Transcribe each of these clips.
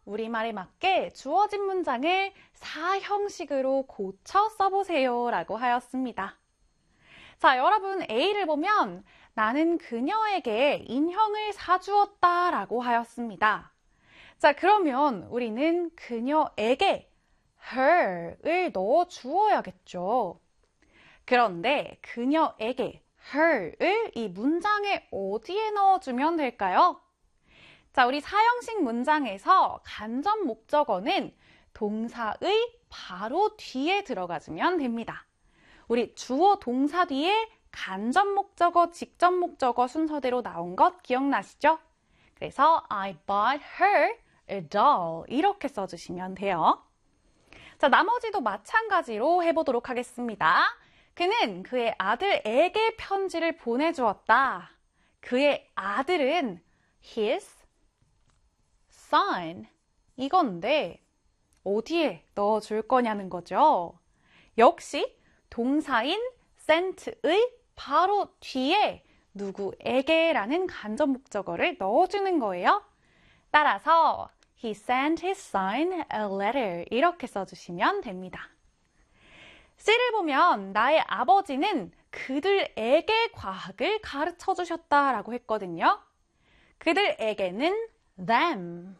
우리말에 맞게 주어진 문장을 사형식으로 고쳐 써보세요 라고 하였습니다. 자, 여러분 A를 보면 나는 그녀에게 인형을 사주었다 라고 하였습니다. 자, 그러면 우리는 그녀에게 her을 넣어 주어야겠죠. 그런데 그녀에게 her을 이 문장에 어디에 넣어주면 될까요? 자, 우리 사형식 문장에서 간접 목적어는 동사의 바로 뒤에 들어가주면 됩니다. 우리 주어 동사 뒤에 간접 목적어, 직접 목적어 순서대로 나온 것 기억나시죠? 그래서 I bought her a doll 이렇게 써주시면 돼요. 자, 나머지도 마찬가지로 해보도록 하겠습니다. 그는 그의 아들에게 편지를 보내주었다. 그의 아들은 his son 이건데 어디에 넣어줄 거냐는 거죠. 역시 동사인 sent의 바로 뒤에 누구에게 라는 간접 목적어를 넣어주는 거예요. 따라서 He sent his son a letter 이렇게 써주시면 됩니다. C를 보면 나의 아버지는 그들에게 과학을 가르쳐 주셨다라고 했거든요. 그들에게는 them.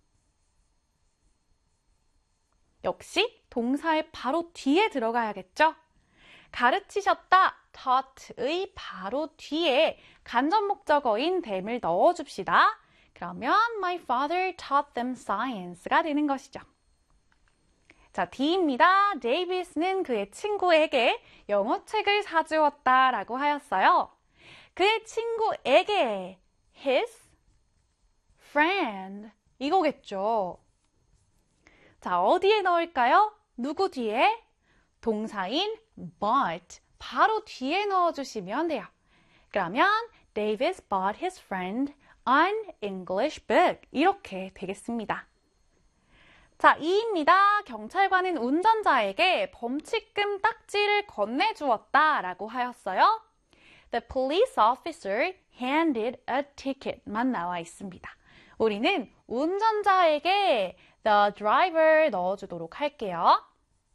역시 동사의 바로 뒤에 들어가야겠죠? 가르치셨다, taught의 바로 뒤에 간접 목적어인 them을 넣어줍시다. 그러면 my father taught them science가 되는 것이죠. 자, D입니다. 데이비스는 그의 친구에게 영어책을 사주었다 라고 하였어요. 그의 친구에게 his friend 이거겠죠. 자, 어디에 넣을까요? 누구 뒤에? 동사인 bought 바로 뒤에 넣어주시면 돼요. 그러면 Davis bought his friend an English book 이렇게 되겠습니다. 자, 2입니다. 경찰관은 운전자에게 범칙금 딱지를 건네주었다 라고 하였어요. The police officer handed a ticket만 나와 있습니다. 우리는 운전자에게 the driver 넣어주도록 할게요.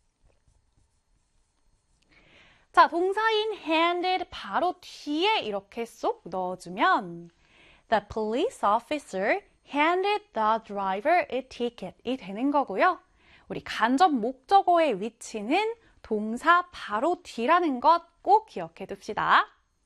자, 동사인 handed 바로 뒤에 이렇게 쏙 넣어주면 The police officer handed the driver a ticket이 되는 거고요. 우리 간접 목적어의 위치는 동사 바로 뒤라는 것 꼭 기억해 둡시다.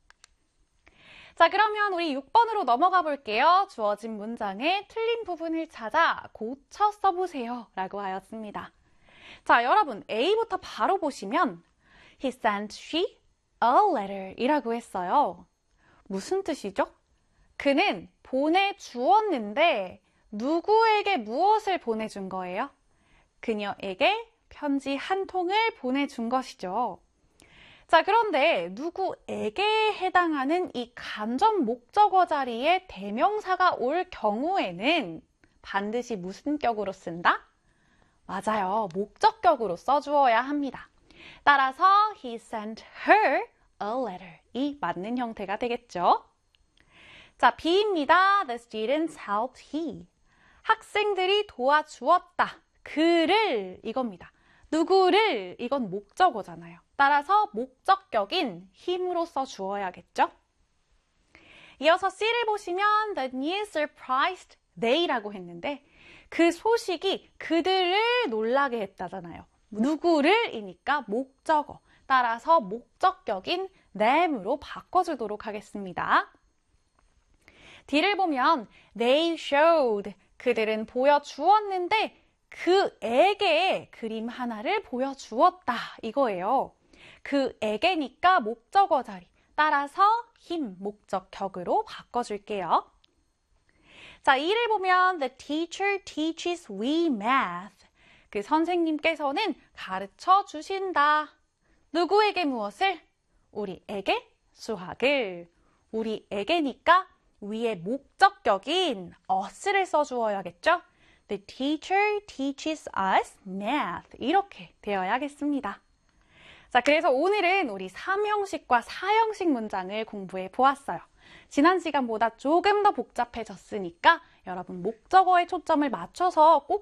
자, 그러면 우리 6번으로 넘어가 볼게요. 주어진 문장의 틀린 부분을 찾아 고쳐 써보세요 라고 하였습니다. 자, 여러분 A부터 바로 보시면 He sent she a letter 이라고 했어요. 무슨 뜻이죠? 그는 보내주었는데 누구에게 무엇을 보내준 거예요? 그녀에게 편지 한 통을 보내준 것이죠. 자, 그런데 누구에게 해당하는 이 간접 목적어 자리에 대명사가 올 경우에는 반드시 무슨 격으로 쓴다? 맞아요. 목적격으로 써주어야 합니다. 따라서 he sent her a letter 이 맞는 형태가 되겠죠. 자, B입니다. The students helped he. 학생들이 도와주었다. 그를 이겁니다. 누구를 이건 목적어잖아요. 따라서 목적격인 him으로 써주어야겠죠. 이어서 C를 보시면 the news surprised they라고 했는데 그 소식이 그들을 놀라게 했다잖아요. 누구를 이니까 목적어. 따라서 목적격인 them으로 바꿔주도록 하겠습니다. D를 보면 they showed 그들은 보여주었는데 그에게 그림 하나를 보여주었다 이거예요. 그에게니까 목적어 자리 따라서 him 목적격으로 바꿔줄게요. 자, E를 보면 the teacher teaches we math 그 선생님께서는 가르쳐 주신다. 누구에게 무엇을? 우리에게 수학을. 우리에게니까 위에 목적격인 us를 써주어야겠죠? The teacher teaches us math. 이렇게 되어야겠습니다. 자, 그래서 오늘은 우리 3형식과 4형식 문장을 공부해 보았어요. 지난 시간보다 조금 더 복잡해졌으니까 여러분 목적어에 초점을 맞춰서 꼭